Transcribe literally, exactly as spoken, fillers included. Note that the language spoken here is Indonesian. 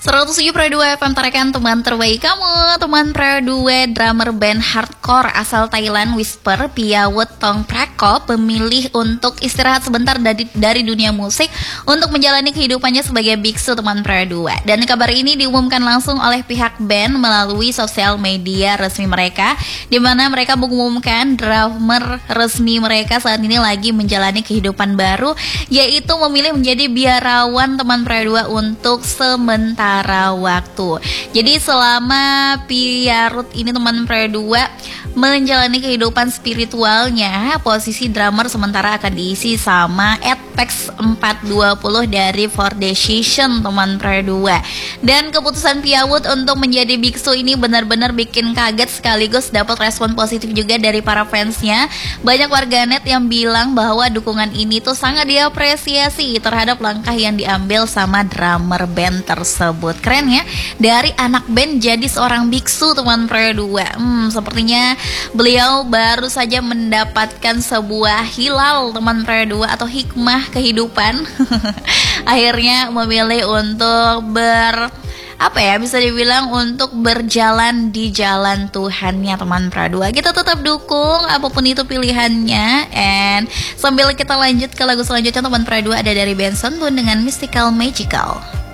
seratus tujuh koma dua F M Tarakan, teman terbaik kamu. Teman Pro dua drummer band hardcore asal Thailand Whisper, Piawut Tong Prakop memilih untuk istirahat sebentar dari, dari dunia musik untuk menjalani kehidupannya sebagai biksu, teman Pro dua. Dan kabar ini diumumkan langsung oleh pihak band melalui sosial media resmi mereka, di mana mereka mengumumkan drummer resmi mereka saat ini lagi menjalani kehidupan baru, yaitu memilih menjadi biarawan, teman Pro dua, untuk sementara waktu. Jadi selama Piarut ini, teman Pro dua, menjalani kehidupan spiritualnya, posisi drummer sementara akan diisi sama Edpex empat dua puluh dari For Decision, teman Pro dua. Dan keputusan Piawut untuk menjadi biksu ini benar-benar bikin kaget sekaligus dapat respon positif juga dari para fansnya. Banyak warganet yang bilang bahwa dukungan ini tuh sangat diapresiasi terhadap langkah yang diambil sama drummer band tersebut. Keren ya, dari anak band jadi seorang biksu, teman Pro dua. Hmm, sepertinya beliau baru saja mendapatkan sebuah hilal, teman Pro dua, atau hikmah kehidupan. Akhirnya memilih untuk ber apa ya, bisa dibilang untuk berjalan di jalan Tuhannya, teman Pro dua. Kita tetap dukung apapun itu pilihannya. And sambil kita lanjut ke lagu selanjutnya, teman Pro dua, ada dari Benson Boone dengan Mystical Magical.